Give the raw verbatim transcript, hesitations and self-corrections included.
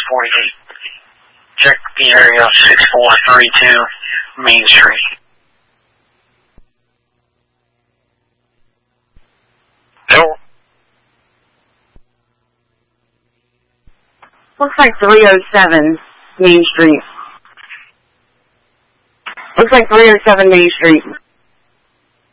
forty-eight. Check the area six four three two Main Street. No. Looks like three oh seven Main Street. Looks like three oh seven Main Street.